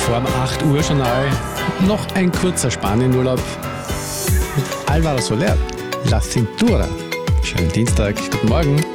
Vor dem 8 Uhr Journal noch ein kurzer Spanienurlaub mit Álvaro Soler, La Cintura. Schönen Dienstag, guten Morgen.